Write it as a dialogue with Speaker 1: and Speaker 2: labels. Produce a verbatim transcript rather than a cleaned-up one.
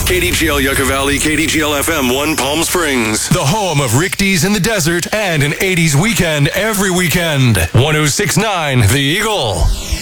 Speaker 1: K D G L Yucca Valley, K D G L F M one Palm Springs.
Speaker 2: The home of Rick D's in the desert and an eighties weekend every weekend. one oh six point nine The Eagle.